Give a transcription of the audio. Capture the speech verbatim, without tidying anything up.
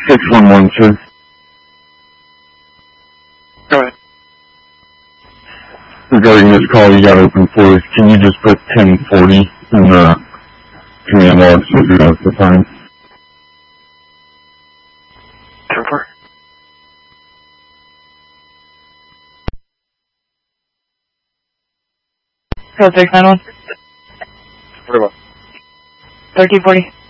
six one one, sir. Go ahead. Regarding this call you got open for us, can you just put ten forty in the command log so you know the time? ten four. Go six nine one. What about? Thirteen forty.